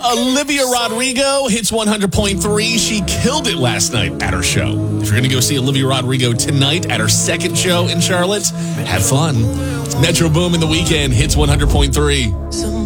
Olivia Rodrigo hits 100.3. She killed it last night at her show. If you're going to go see Olivia Rodrigo tonight at her second show in Charlotte, have fun. Metro Boom in the weekend hits 100.3.